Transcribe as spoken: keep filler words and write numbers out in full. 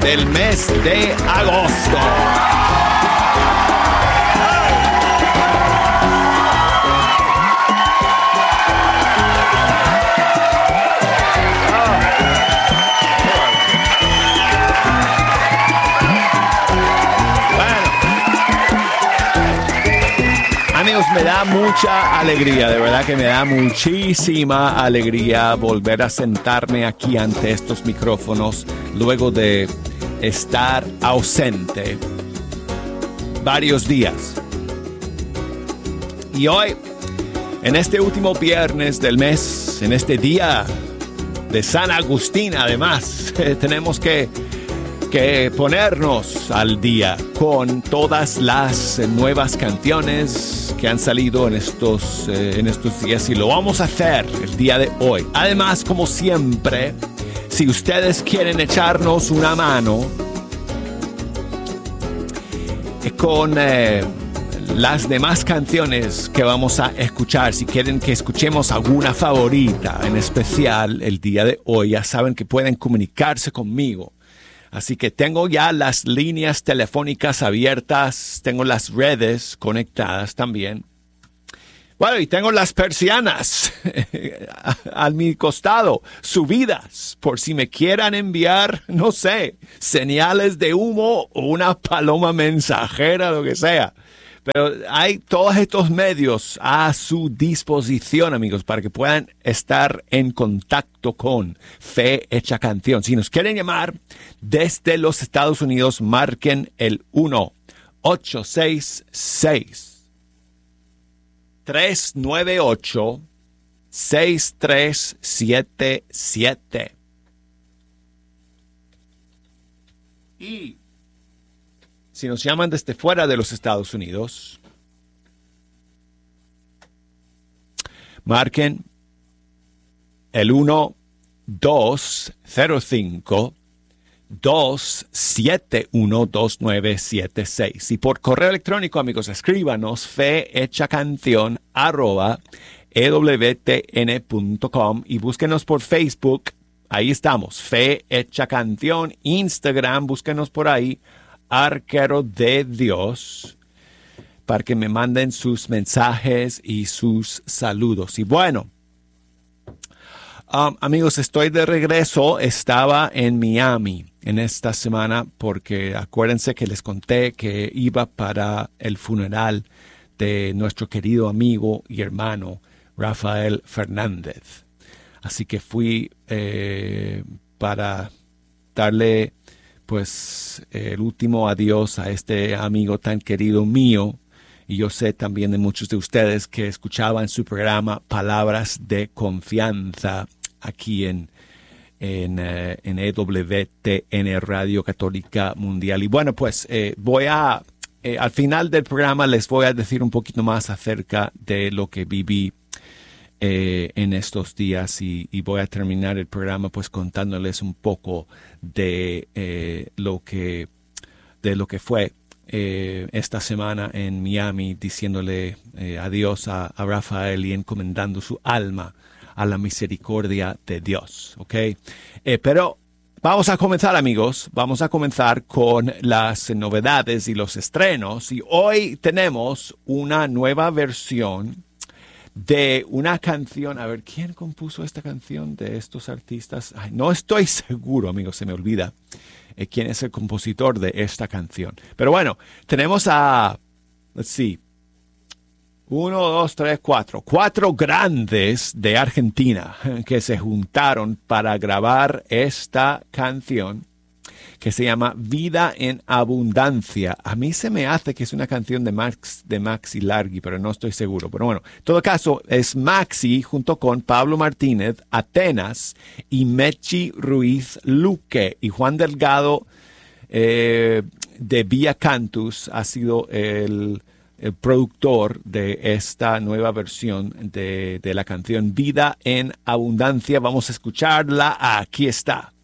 del mes de agosto. Amigos, me da mucha alegría, de verdad que me da muchísima alegría volver a sentarme aquí ante estos micrófonos luego de estar ausente varios días. Y hoy, en este último viernes del mes, en este día de San Agustín, además, tenemos que que ponernos al día con todas las nuevas canciones que han salido en estos, eh, en estos días, y lo vamos a hacer el día de hoy. Además, como siempre, si ustedes quieren echarnos una mano con eh, las demás canciones que vamos a escuchar, si quieren que escuchemos alguna favorita en especial el día de hoy, ya saben que pueden comunicarse conmigo. Así que tengo ya las líneas telefónicas abiertas, tengo las redes conectadas también. Bueno, y tengo las persianas a, a mi costado, subidas, por si me quieran enviar, no sé, señales de humo o una paloma mensajera, lo que sea. Pero hay todos estos medios a su disposición, amigos, para que puedan estar en contacto con Fe Hecha Canción. Si nos quieren llamar desde los Estados Unidos, marquen el uno ocho seis seis, tres nueve ocho, seis tres siete siete. Y si nos llaman desde fuera de los Estados Unidos, marquen el uno dos cero cinco, dos siete uno, dos nueve siete seis. Y por correo electrónico, amigos, escríbanos fehechacanción arroba ewtn punto com y búsquenos por Facebook. Ahí estamos, Fe Hecha Canción. Instagram, búsquenos por ahí, Arquero de Dios, para que me manden sus mensajes y sus saludos. Y bueno, um, amigos, estoy de regreso. Estaba en Miami en esta semana porque acuérdense que les conté que iba para el funeral de nuestro querido amigo y hermano Rafael Fernández. Así que fui eh, para darle pues el último adiós a este amigo tan querido mío, y yo sé también de muchos de ustedes que escuchaban su programa Palabras de Confianza aquí en, en, uh, en E W T N Radio Católica Mundial. Y bueno, pues eh, voy a, eh, al final del programa les voy a decir un poquito más acerca de lo que viví Eh, en estos días, y, y voy a terminar el programa pues contándoles un poco de eh, lo que de lo que fue eh, esta semana en Miami, diciéndole eh, adiós a, a Rafael y encomendando su alma a la misericordia de Dios, ¿ok? Eh, pero vamos a comenzar, amigos, vamos a comenzar con las novedades y los estrenos, y hoy tenemos una nueva versión de una canción. A ver, ¿quién compuso esta canción de estos artistas? Ay, no estoy seguro, amigos, se me olvida eh, quién es el compositor de esta canción. Pero bueno, tenemos a, let's see, uno, dos, tres, cuatro, cuatro grandes de Argentina que se juntaron para grabar esta canción que se llama Vida en Abundancia. A mí se me hace que es una canción de Max, de Maxi Largi, pero no estoy seguro. Pero bueno, en todo caso, es Maxi junto con Pablo Martínez, Atenas y Mechi Ruiz Luque. Y Juan Delgado eh, de Vía Cantus ha sido el, el productor de esta nueva versión de, de la canción Vida en Abundancia. Vamos a escucharla. Aquí está.